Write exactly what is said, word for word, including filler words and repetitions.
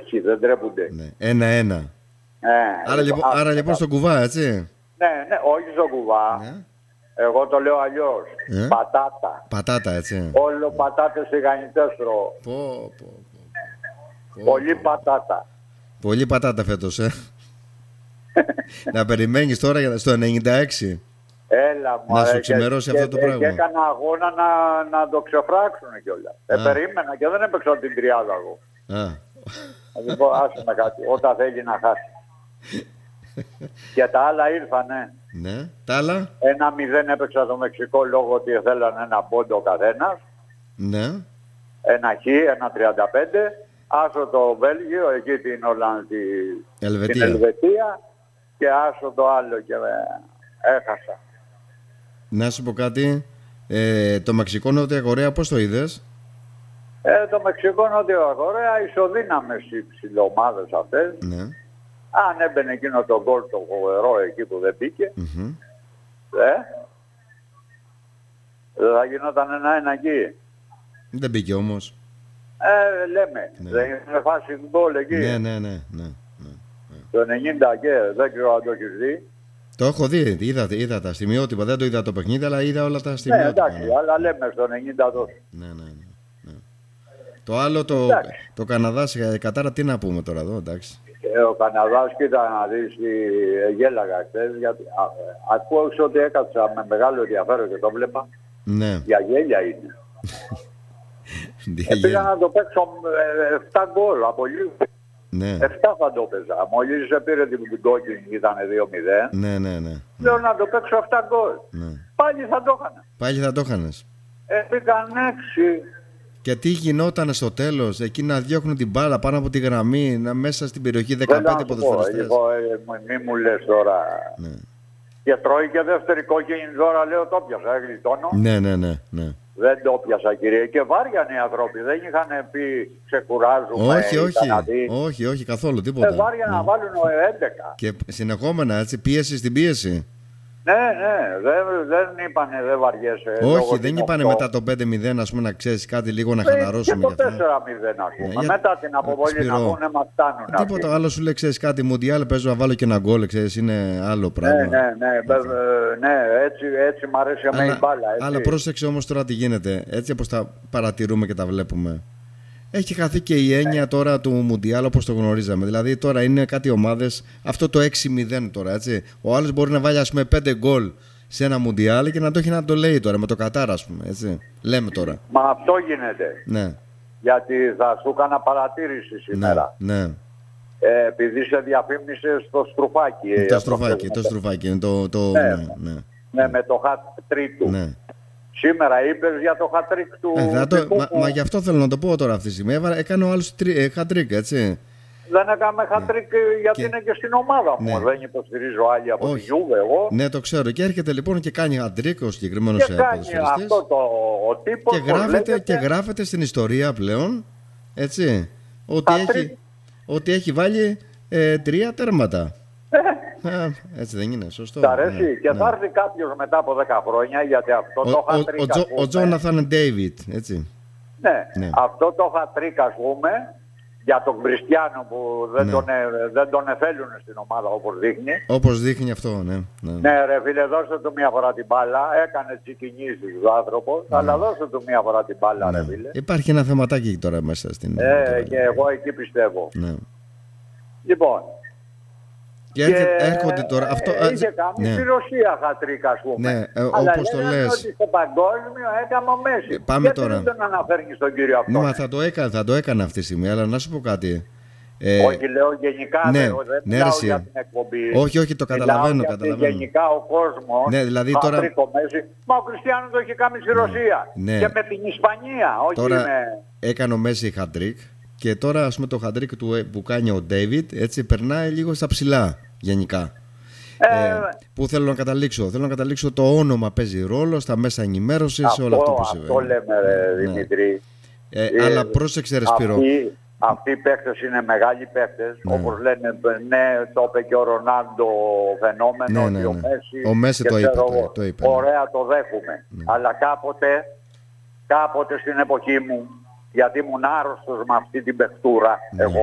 Ποιοι δεν τρέπονται. Ναι. Ένα-ένα. Ε, άρα, λοιπόν, άρα λοιπόν στον κουβά, έτσι. Ναι, ναι, όχι στον κουβά. Ναι. Εγώ το λέω αλλιώς. Ε? Πατάτα. Πατάτα, έτσι. Όλο πατάτες τηγανιτές τρώω. Πω, πω, πω. Πολύ πατάτα. Πολύ πατάτα φέτος, ε. Να περιμένεις τώρα για στο ενενήντα έξι. Έλα μου. Να σου ξημερώσει αυτό το πράγμα. Και έκανα αγώνα να, να το ξεφράξουν κιόλας. Ε, περίμενα και δεν έπαιξα την τριάδα εγώ. Α. Λοιπόν, άσε με κάτι. Όταν θέλει να χάσει. Και τα άλλα ήρθανε. Ναι. Τα άλλα. Ένα μηδέν έπαιξα το Μεξικό λόγω ότι θέλανε ένα πόντο καθένας. Ναι. Ένα χ, ένα τριάντα πέντε. Άσο το Βέλγιο, εκεί την Ολλανδία, Ελβετία. την Ελβετία. Και άσο το άλλο και με... έχασα. Να σου πω κάτι. Ε, το Μεξικό Νότια Κορέα πώς το είδες? Ε, το Μεξικό Νότια Κορέα ισοδύναμες οι ψηλομάδες αυτές. Ναι. Αν έμπαινε εκείνο το γκολ το φοβερό εκεί που δεν μπήκε, Mm-hmm. ε, δεν θα γινόταν ένα-ένα εκεί. Δεν μπήκε όμως. Ε, λέμε, Ναι. δεν είναι φάση γκολ εκεί. Ναι, ναι, ναι, ναι, ναι. Το ενενήντα και δεν ξέρω αν το έχεις δει. Το έχω δει, είδα, είδα τα στιγμιότυπα. Δεν το είδα το παιχνίδι, αλλά είδα όλα τα Ναι, στιγμιότυπα. εντάξει, αλλά λέμε στο ενενήντα τόσο. Ναι, ναι, ναι, ναι. Το άλλο, το, το Καναδάς, Κατάρα, τι να πούμε τώρα εδώ, εντάξει. Ε, ο Καναδάς, κοίτα να δεις, ε, γέλαγα χθες, γιατί α, ε, ακούω ότι έκατσα με μεγάλο ενδιαφέρον και το βλέπα. Ναι. Για γέλια είναι. ε, πήγα να το παίξω ε, επτά γκολ από λίγο. Ναι. επτά θα το παίζα. Μόλις πήρε την κόκκινη, ήταν δύο μηδέν. Ναι, ναι, ναι. Λέω να το παίξω επτά γκολ. Ναι. Πάλι θα το έκανα. Πάλι θα το έκανες. Ε, πήγαν έξι. Και τι γινόταν στο τέλος, εκεί να διώχνουν την μπάλα πάνω από τη γραμμή, να μέσα στην περιοχή δεκαπέντε ποδοσφαιριστές. Λοιπόν, ε, μη μου λες τώρα. Ναι. Και τρώει και δεύτερη κόκκινη τώρα, λέω το πιάσα, ε, γλιτώνω. Ναι, ναι, ναι, ναι. Δεν το πιάσα, κύριε. Και βάριανε οι άνθρωποι. Δεν είχαν πει ξεκουράζουμε. Όχι, όχι. Όχι, όχι, καθόλου, τίποτα. Ε, βάρια ναι. να βάλουν έντεκα. Και συνεχόμενα, έτσι, πίεση στην πίεση. Ναι, ναι, δεν, δεν είπανε, δεν βαριέσαι. Όχι, δεν είπανε αυτό. Μετά το πέντε μηδέν, ας πούμε, να ξέρεις κάτι λίγο να χαλαρώσουμε. Και το τέσσερα μηδέν, ας πούμε. Ναι, για... Μετά την αποβολή να πούνε, μας φτάνουν. Τίποτα άλλο σου λέει, ξέρεις κάτι, Μουντιάλ, παίζω να βάλω και ένα γκολ, ξέρεις, είναι άλλο πράγμα. Ναι, ναι, ναι, έτσι, ναι, έτσι, έτσι μ' αρέσει αλλά, η μπάλα. Έτσι. Αλλά πρόσεξε όμως τώρα τι γίνεται, έτσι όπως τα παρατηρούμε και τα βλέπουμε. Έχει χαθεί και η έννοια τώρα του Μουντιάλ όπως το γνωρίζαμε. Δηλαδή τώρα είναι κάτι ομάδες, αυτό το έξι μηδέν τώρα, έτσι. Ο άλλος μπορεί να βάλει, ας πούμε, πέντε γκολ σε ένα Μουντιάλ και να το έχει να το λέει τώρα με το Κατάρ, ας πούμε, έτσι. Λέμε τώρα. Μα αυτό γίνεται. Ναι. Γιατί θα σου έκανα παρατήρηση σήμερα. Ναι, ναι. Ε, επειδή σε διαφήμισε στο στρουφάκι. Το στρουφάκι, το στρουφάκι. Το, το, ναι, ναι, ναι. ναι, με το χατ τρίτου. Ναι. Σήμερα είπες για το χατρίκ του... Ε, το, μα, μα γι' αυτό θέλω να το πω τώρα αυτή τη στιγμή. Έκανε ο άλλος ε, χατρίκ, έτσι. Δεν έκαμε χατρίκ ναι. γιατί και... είναι και στην ομάδα μου. Ναι. Δεν υποστηρίζω άλλη από τη Γιούβε εγώ. Ναι, το ξέρω. Και έρχεται λοιπόν και κάνει χατρίκ ο συγκεκριμένος ποδοσφαιριστής. Και κάνει αυτό το ο τύπος. Και γράφεται, και γράφεται στην ιστορία πλέον, έτσι, ότι, έχει, ότι έχει βάλει ε, τρία τέρματα. Α, έτσι δεν είναι, σωστό. Τ' αρέσει ναι, και ναι. θα έρθει κάποιος μετά από δέκα χρόνια γιατί αυτό ο, το χατρίκ. Ο, ο, ο Τζόναθαν Ντέιβιτ, έτσι. Ναι, ναι, αυτό το χατρίκ ας πούμε για τον Κριστιάνο που δεν, ναι. τον, δεν τον εφέλουν στην ομάδα όπως δείχνει. Όπως δείχνει αυτό, ναι. Ναι, ναι ρε φίλε, δώστε του μία φορά την μπάλα. Έκανε τσικινήσεις ο άνθρωπος, ναι. αλλά δώστε του μία φορά την μπάλα, ναι. ρε φίλε. Υπάρχει ένα θεματάκι τώρα μέσα στην. Ε, τώρα, και εγώ εκεί πιστεύω. Ναι. Λοιπόν. Και, και έρχονται τώρα. Αυτό, είχε κάνει ναι. στη Ρωσία χατρίκ, ας πούμε. Ναι, ε, όπως το λες. Ότι στο παγκόσμιο έκανε ο Μέση. Ε, πάμε γιατί τώρα. δεν τον αναφέρνει στον κύριο αυτό. Μα θα το έκανε, θα το έκανε αυτή τη στιγμή, αλλά να σου πω κάτι. Ε, όχι, λέω γενικά, ναι, δεν ναι, μιλάω για την εκπομπή. Όχι, όχι, το καταλαβαίνω. Μιλάω καταλαβαίνω. Γενικά ο κόσμος, ναι, δηλαδή τώρα... Μέση, μα ο Κριστιάνο το έχει κάνει στη Ρωσία. Ναι. Και με την Ισπανία, όχι τώρα με... έκανε ο Μέση χατρίκ και τώρα ας πούμε το χατρίκ του, που κάνει ο Ντέιβιτ, έτσι περνάει λίγο στα ψηλά γενικά. Ε, ε, πού θέλω να καταλήξω. Θέλω να καταλήξω το όνομα παίζει ρόλο στα μέσα ενημέρωσης, σε όλο αυτό που συμβαίνει. Αυτό λέμε ρε Δημητρή. Ναι. Ε, ε, αλλά πρόσεξε ρε Σπύρο. Αυτοί, αυτοί οι παίκτες είναι μεγάλοι παίκτες. Ναι. Όπως λένε, ναι, το είπε και ο Ρονάλντο φαινόμενο. Ναι, ναι, ναι. Ο Μέση, ο Μέση το, είπε, το, το είπε. Ωραία, το δέχομαι. Ναι. Αλλά κάποτε, κάποτε στην εποχή μου, γιατί ήμουν άρρωστος με αυτή την παιχτούρα, ναι. εγώ